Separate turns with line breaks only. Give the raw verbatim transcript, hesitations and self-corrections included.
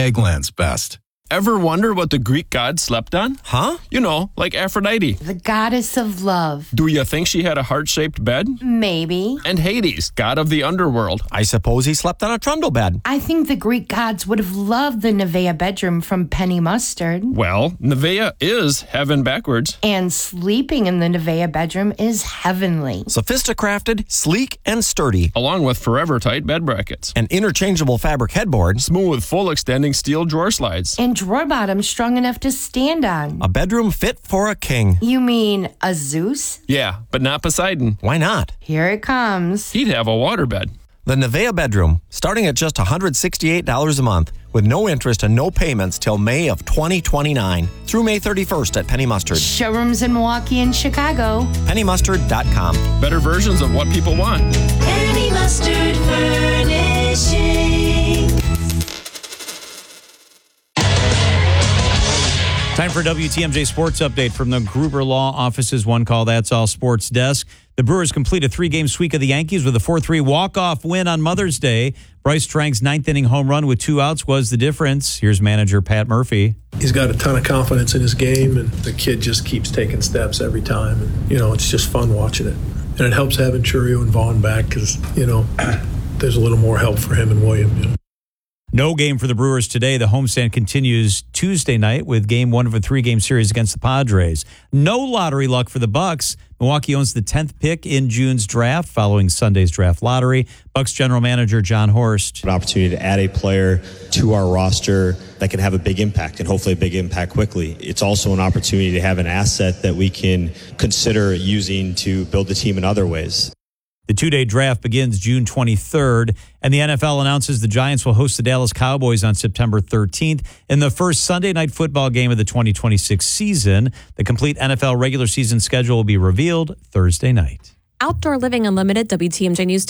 Eggland's best.
Ever wonder what the Greek god slept on?
Huh?
You know, like Aphrodite.
The goddess of love.
Do you think she had a heart-shaped bed?
Maybe.
And Hades, god of the underworld.
I suppose he slept on a trundle bed.
I think the Greek gods would have loved the Nevaeh bedroom from Penny Mustard.
Well, Nevaeh is heaven backwards.
And sleeping in the Nevaeh bedroom is heavenly.
Sophisticrafted, sleek, and sturdy.
Along with forever tight bed brackets.
An interchangeable fabric headboard.
Smooth, full extending steel drawer slides.
And drawer bottom strong enough to stand on.
A bedroom fit for a king.
You mean a Zeus?
Yeah, but not Poseidon.
Why not?
Here it comes.
He'd have a waterbed.
The Nevaeh bedroom, starting at just one hundred sixty-eight dollars a month, with no interest and no payments till May of twenty twenty-nine. Through May thirty-first at Penny Mustard.
Showrooms in Milwaukee and Chicago.
penny mustard dot com.
Better versions of what people want.
Penny Mustard Furnishing.
Time for a W T M J Sports Update from the Gruber Law Office's One Call That's All Sports Desk. The Brewers complete a three-game sweep of the Yankees with a four three walk-off win on Mother's Day. Bryce Strang's ninth-inning home run with two outs was the difference. Here's manager Pat Murphy.
He's got a ton of confidence in his game, and the kid just keeps taking steps every time. And, you know, it's just fun watching it. And it helps having Churio and Vaughn back because, you know, there's a little more help for him and William, you know.
No game for the Brewers today. The homestand continues Tuesday night with game one of a three-game series against the Padres. No lottery luck for the Bucks. Milwaukee owns the tenth pick in June's draft following Sunday's draft lottery. Bucks general manager John Horst.
An opportunity to add a player to our roster that can have a big impact and hopefully a big impact quickly. It's also an opportunity to have an asset that we can consider using to build the team in other ways.
The two-day draft begins June twenty-third, and the N F L announces the Giants will host the Dallas Cowboys on September thirteenth in the first Sunday night football game of the twenty twenty-six season. The complete N F L regular season schedule will be revealed Thursday night.
Outdoor Living Unlimited W T M J News